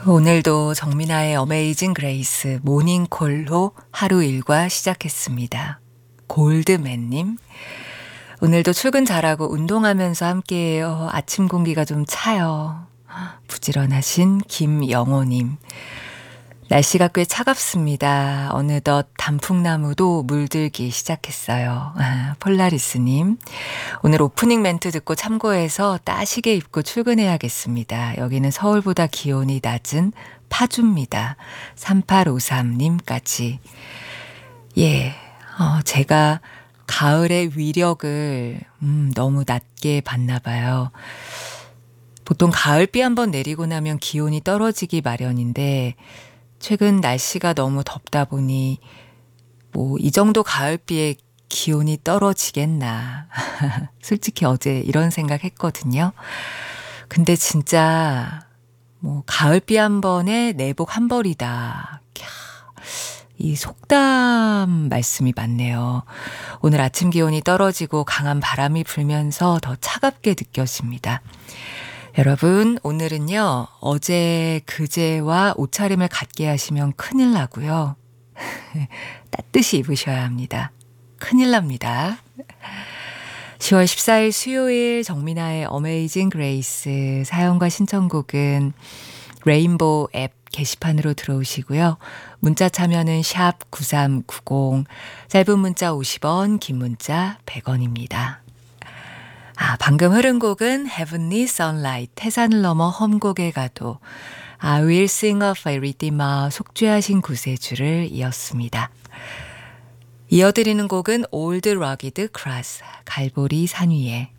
오늘도 정민아의 어메이징 그레이스 모닝콜로 하루 일과 시작했습니다. 골드맨님, 오늘도 출근 잘하고 운동하면서 함께해요. 아침 공기가 좀 차요. 부지런하신 김영호님, 날씨가 꽤 차갑습니다. 어느덧 단풍나무도 물들기 시작했어요. 폴라리스님, 오늘 오프닝 멘트 듣고 참고해서 따시게 입고 출근해야겠습니다. 여기는 서울보다 기온이 낮은 파주입니다. 3853님까지. 예, 제가 가을의 위력을 너무 낮게 봤나 봐요. 보통 가을비 한번 내리고 나면 기온이 떨어지기 마련인데 최근 날씨가 너무 덥다 보니 이 정도 가을비에 기온이 떨어지겠나. 솔직히 어제 이런 생각했거든요. 근데 진짜 가을비 한 번에 내복 한 벌이다. 이 속담 말씀이 맞네요. 오늘 아침 기온이 떨어지고 강한 바람이 불면서 더 차갑게 느껴집니다. 여러분, 오늘은요, 어제 그제와 옷차림을 같게 하시면 큰일 나고요. 따뜻이 입으셔야 합니다. 큰일 납니다. 10월 14일 수요일 정민아의 어메이징 그레이스 사연과 신청곡은 레인보우 앱 게시판으로 들어오시고요. 문자 참여는 샵 9390, 짧은 문자 50원, 긴 문자 100원입니다. 방금 흐른 곡은 Heavenly Sunlight, 태산을 넘어 험곡에 가도, I will sing of a redeemer, 속죄하신 구세주를 이었습니다. 이어드리는 곡은 Old Rugged Cross, 갈보리 산 위에.